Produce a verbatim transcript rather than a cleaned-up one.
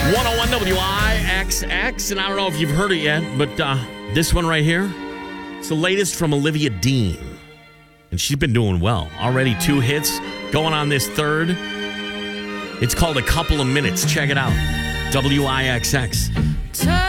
one oh one W I X X, and I don't know if you've heard it yet, but uh, this one right here, it's the latest from Olivia Dean. And she's been doing well. Already two hits, going on this third. It's called A Couple of Minutes. Check it out. W I X X.